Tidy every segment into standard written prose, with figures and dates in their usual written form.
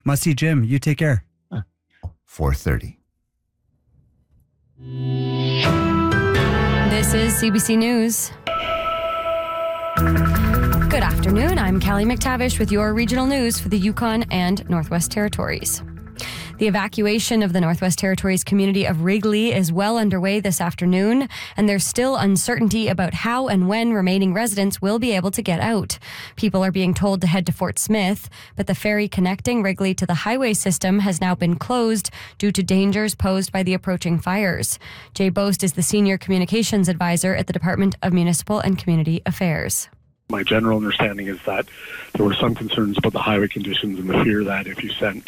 Must see Jim. You take care. 4:30. This is CBC News. Good afternoon. I'm Callie McTavish with your regional news for the Yukon and Northwest Territories. The evacuation of the Northwest Territories community of Wrigley is well underway this afternoon, and there's still uncertainty about how and when remaining residents will be able to get out. People are being told to head to Fort Smith, but the ferry connecting Wrigley to the highway system has now been closed due to dangers posed by the approaching fires. Jay Boast is the Senior Communications Advisor at the Department of Municipal and Community Affairs. My general understanding is that there were some concerns about the highway conditions and the fear that if you sent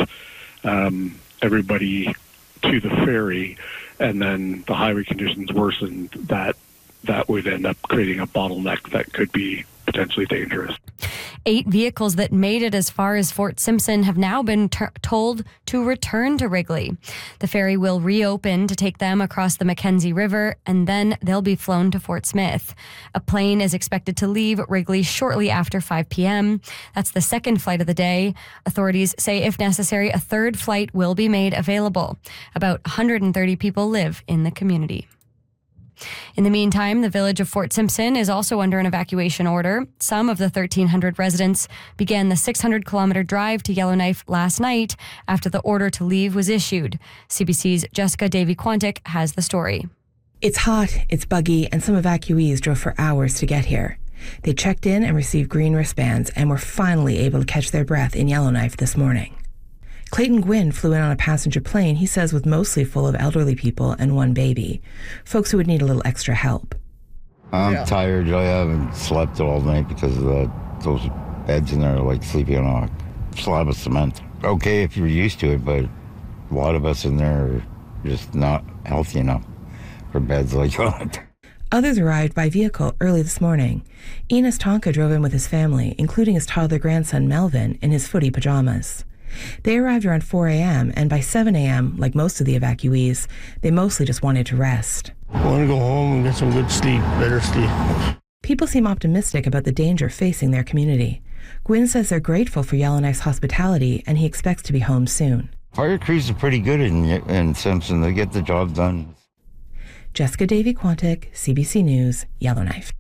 everybody to the ferry and then the highway conditions worsened, that would end up creating a bottleneck that could be potentially dangerous. 8 vehicles that made it as far as Fort Simpson have now been told to return to Wrigley. The ferry will reopen to take them across the Mackenzie River, and then they'll be flown to Fort Smith. A plane is expected to leave Wrigley shortly after 5 p.m. That's the second flight of the day. Authorities say if necessary, a third flight will be made available. About 130 people live in the community. In the meantime, the village of Fort Simpson is also under an evacuation order. Some of the 1,300 residents began the 600-kilometer drive to Yellowknife last night after the order to leave was issued. CBC's Jessica Davy-Quantick has the story. It's hot, it's buggy, and some evacuees drove for hours to get here. They checked in and received green wristbands and were finally able to catch their breath in Yellowknife this morning. Clayton Gwynn flew in on a passenger plane, he says, with mostly full of elderly people and one baby, folks who would need a little extra help. I'm tired. I haven't slept all night because of those beds in there are like sleeping on a slab of cement. Okay if you're used to it, but a lot of us in there are just not healthy enough for beds like that. Others arrived by vehicle early this morning. Enos Tonka drove in with his family, including his toddler grandson Melvin in his footy pajamas. They arrived around 4 a.m., and by 7 a.m., like most of the evacuees, they mostly just wanted to rest. I want to go home and get some good sleep, better sleep. People seem optimistic about the danger facing their community. Gwynn says they're grateful for Yellowknife's hospitality, and he expects to be home soon. Fire crews are pretty good in Simpson. They get the job done. Jessica Davy-Quantick, CBC News, Yellowknife.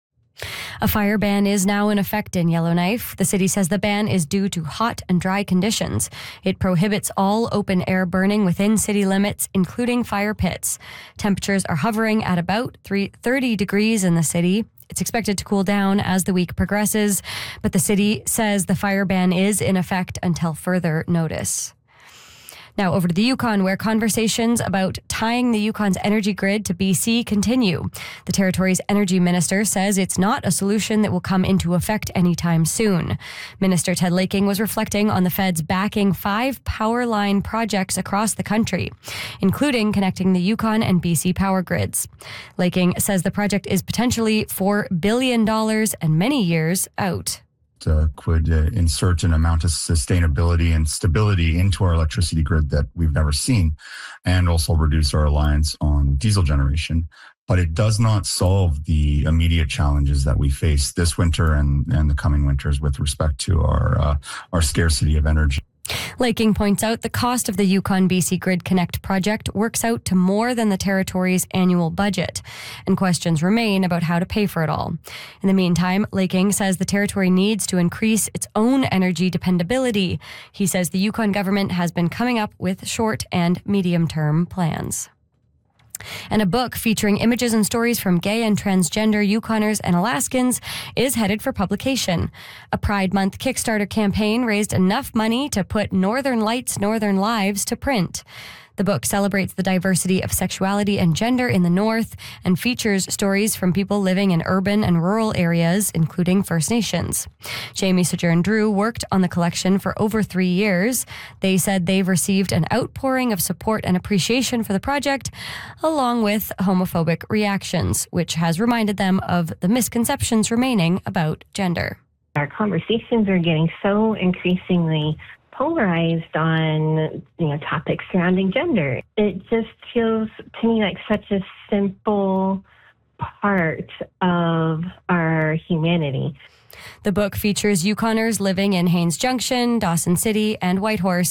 A fire ban is now in effect in Yellowknife. The city says the ban is due to hot and dry conditions. It prohibits all open-air burning within city limits, including fire pits. Temperatures are hovering at about 30 degrees in the city. It's expected to cool down as the week progresses, but the city says the fire ban is in effect until further notice. Now over to the Yukon, where conversations about tying the Yukon's energy grid to BC continue. The territory's energy minister says it's not a solution that will come into effect anytime soon. Minister Ted Laking was reflecting on the feds backing 5 power line projects across the country, including connecting the Yukon and BC power grids. Laking says the project is potentially $4 billion and many years out. Could insert an amount of sustainability and stability into our electricity grid that we've never seen, and also reduce our reliance on diesel generation. But it does not solve the immediate challenges that we face this winter and the coming winters with respect to our scarcity of energy. Laking points out the cost of the Yukon-BC Grid Connect project works out to more than the territory's annual budget, and questions remain about how to pay for it all. In the meantime, Laking says the territory needs to increase its own energy dependability. He says the Yukon government has been coming up with short and medium-term plans. And a book featuring images and stories from gay and transgender Yukoners and Alaskans is headed for publication. A Pride Month Kickstarter campaign raised enough money to put Northern Lights, Northern Lives to print. The book celebrates the diversity of sexuality and gender in the North and features stories from people living in urban and rural areas, including First Nations. Jamie Sojourn Drew worked on the collection for over 3 years. They said they've received an outpouring of support and appreciation for the project, along with homophobic reactions, which has reminded them of the misconceptions remaining about gender. Our conversations are getting so increasingly polarized on, topics surrounding gender. It just feels to me like such a simple part of our humanity. The book features Yukoners living in Haines Junction, Dawson City, and Whitehorse,